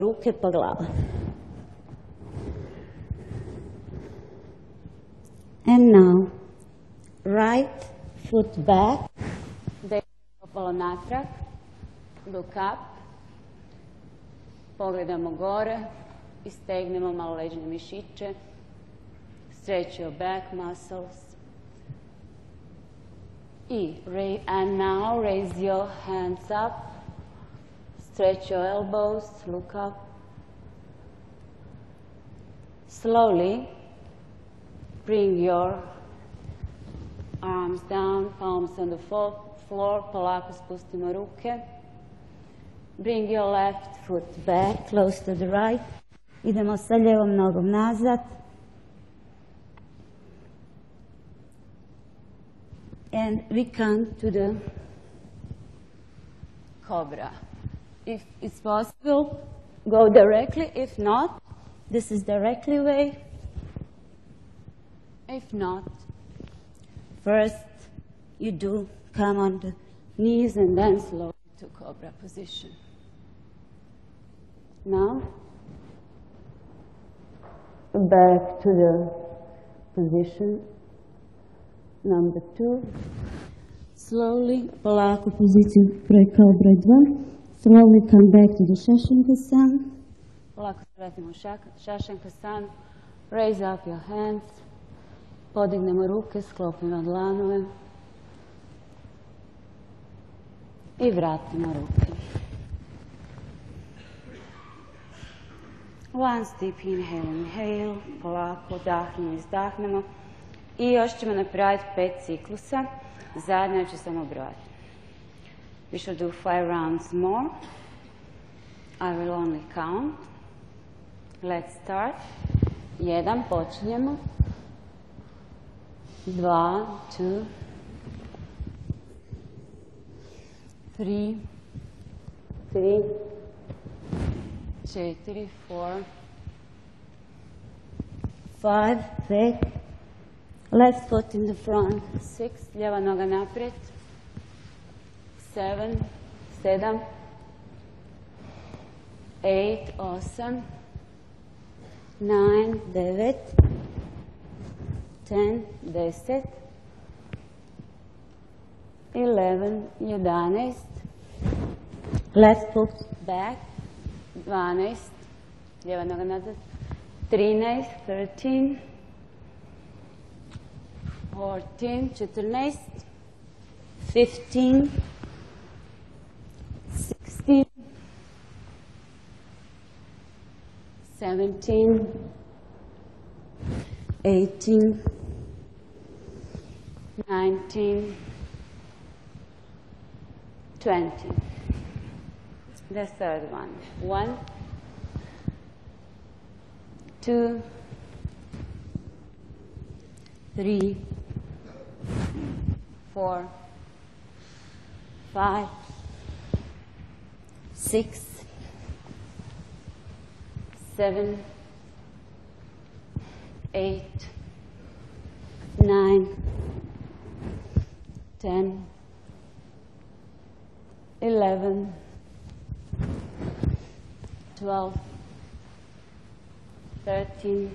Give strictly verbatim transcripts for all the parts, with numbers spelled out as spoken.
ruke pa glava. And now, right foot back, desno stopalo natrag, look up, pogledamo gore, istegnemo malo leđne mišiće, stretch your back muscles. E, and now raise your hands up, stretch your elbows, look up. Slowly bring your arms down, palms on the floor, polako spustimo ruke. Bring your left foot back, close to the right. Idemo sa lijevom nogom nazad. And we come to the cobra. If it's possible, go directly. If not, this is directly way. If not, first you do come on the knees and then slowly to cobra position. Now, back to the position number two. Slowly, polako poziciju kao broj dva. Slowly come back to the Shashankasan. Polako se vratimo u Shashankasan. Raise up your hands. Podignemo ruke, sklopimo dlanove. I vratimo ruke. One deep inhale, inhale. Polako dahnemo, izdahnemo. I još ćemo napraviti pet ciklusa. Zajedno ću samo brojati. We shall do five rounds more. I will only count. Let's start. Jedan, počinjemo. Dva, two. Three. Three. Četiri, four. Five, pet. Left foot in the front. Six, lijeva noga naprijed. Seven, sedam. Eight, osam. Nine, devet. Ten, deset. Eleven, jedanaest. Left foot back. Dvanaest, lijeva noga nazad. Trinaest, thirteen. Fourteen, četrnaest. Fifteen. Sixteen. Seventeen. Eighteen. Nineteen. Twenty. The third one. One. Two. Three. Four. Five. Six. Seven. Eight. Nine. Ten. Eleven. Twelve. Thirteen.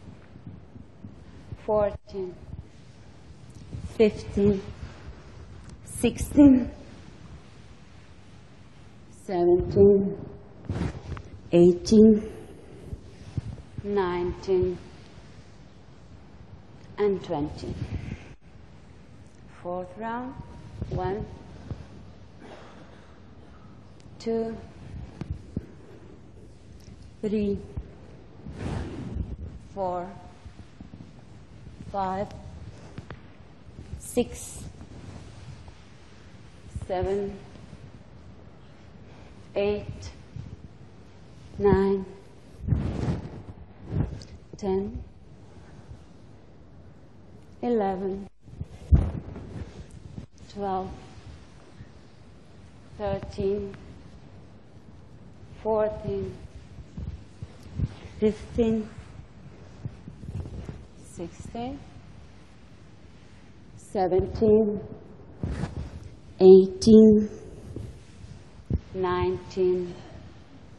Fourteen. Fifteen. Sixteen. Seventeen. Eighteen. Nineteen. And twenty. Fourth round. One. Two. Three. Four. Five. Six. Seven. Eight. Nine. Ten. Eleven. Twelve. Thirteen. Fourteen. Fifteen. Sixteen. Seventeen. Eighteen. Nineteen.